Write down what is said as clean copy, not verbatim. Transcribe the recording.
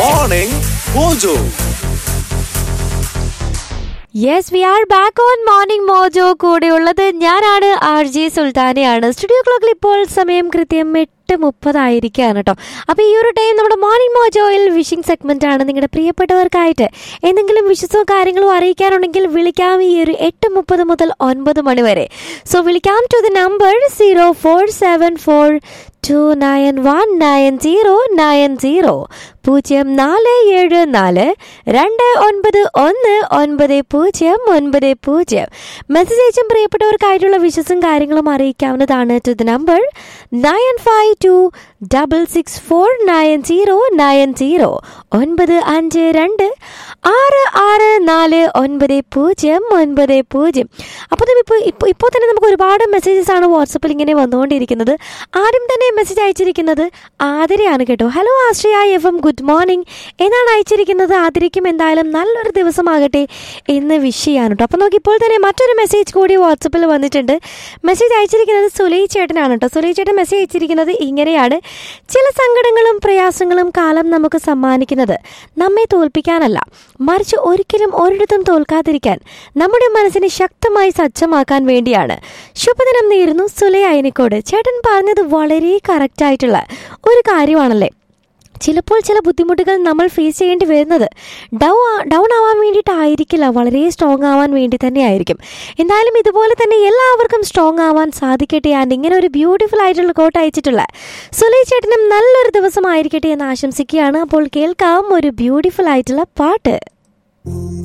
Morning Mojo. Yes we are back on morning mojo. കൂടെയുള്ളത് ഞാനാണ് RJ സുൽത്താനയാണ്. Studio ക്ലോക്കിൽ ഇപ്പോൾ സമയം കൃത്യം 8:30 കേട്ടോ. അപ്പോൾ ഈ ഒരു ടൈം നമ്മുടെ മോർണിംഗ് മോജോയിൽ വിഷിംഗ് സെഗ്മെന്റ് ആണ്. നിങ്ങളുടെ പ്രിയപ്പെട്ടവർക്കായിട്ട് എന്തെങ്കിലും വിഷസോ കാര്യങ്ങളോ അറിയിക്കാനുണ്ടെങ്കിൽ വിളിക്കാം ഈ ഒരു 8:30 മുതൽ 9 മണി വരെ. സോ വിളിക്കാം ടു ദി നമ്പർ 0474291990 0474291990. മെസ്സേജ് അയച്ചും പ്രിയപ്പെട്ടവർക്കായിട്ടുള്ള വിഷസും കാര്യങ്ങളും അറിയിക്കാവുന്നതാണ് ടു ദി നമ്പർ 9526649090 9526649090. അപ്പോൾ ഇപ്പോൾ തന്നെ നമുക്ക് ഒരുപാട് മെസ്സേജസ് ആണ് വാട്സപ്പിൽ ഇങ്ങനെ വന്നുകൊണ്ടിരിക്കുന്നത്. ആദ്യം തന്നെ മെസ്സേജ് അയച്ചിരിക്കുന്നത് ആതിരയാണ് കേട്ടോ. ഹലോ ആശ്രയ FM, ഗുഡ് മോർണിംഗ് എന്നാണ് അയച്ചിരിക്കുന്നത്. ആതിരയ്ക്കും എന്തായാലും നല്ലൊരു ദിവസമാകട്ടെ എന്ന് വിഷ് ചെയ്യാൻ കേട്ടോ. അപ്പോൾ നമുക്ക് ഇപ്പോൾ തന്നെ മറ്റൊരു മെസ്സേജ് കൂടി വാട്സപ്പിൽ വന്നിട്ടുണ്ട്. മെസ്സേജ് അയച്ചിരിക്കുന്നത് സുലൈ ചേട്ടനാണ് കേട്ടോ. സുലൈ ചേട്ടൻ മെസ്സേജ് അയച്ചിരിക്കുന്നത് ഇങ്ങനെയാണ്: ചില സങ്കടങ്ങളും പ്രയാസങ്ങളും കാലം നമുക്ക് സമ്മാനിക്കുന്നത് നമ്മെ തോൽപ്പിക്കാനല്ല, മറിച്ച് ഒരിക്കലും ഒരിടത്തും തോൽക്കാതിരിക്കാൻ നമ്മുടെ മനസ്സിനെ ശക്തമായി സജ്ജമാക്കാൻ വേണ്ടിയാണ്. ശുഭദിനം നേരുന്നു, സുലൈ അയനിക്കോട്. ചേട്ടൻ പറഞ്ഞത് വളരെ കറക്റ്റായിട്ടുള്ള ഒരു കാര്യമാണല്ലേ. ചിലപ്പോൾ ചില ബുദ്ധിമുട്ടുകൾ നമ്മൾ ഫേസ് ചെയ്യേണ്ടി വരുന്നത് ഡൗൺ ആവാൻ വേണ്ടിയിട്ടായിരിക്കില്ല, വളരെ സ്ട്രോങ് ആവാൻ വേണ്ടി തന്നെ ആയിരിക്കും. എന്തായാലും ഇതുപോലെ തന്നെ എല്ലാവർക്കും സ്ട്രോങ് ആവാൻ സാധിക്കട്ടെ. ആൻഡ് ഇങ്ങനെ ഒരു ബ്യൂട്ടിഫുൾ ആയിട്ടുള്ള കോട്ട് അയച്ചിട്ടുള്ള സുലൈ ചേട്ടനും നല്ലൊരു ദിവസമായിരിക്കട്ടെ എന്ന് ആശംസിക്കുകയാണ്. അപ്പോൾ കേൾക്കാം ഒരു ബ്യൂട്ടിഫുൾ ആയിട്ടുള്ള പാട്ട്.